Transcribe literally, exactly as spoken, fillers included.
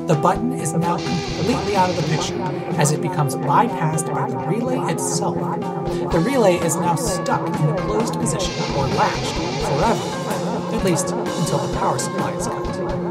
The button is now completely out of the picture as it becomes bypassed by the relay itself. The relay is now stuck in a closed position or latched forever, at least until the power supply is cut.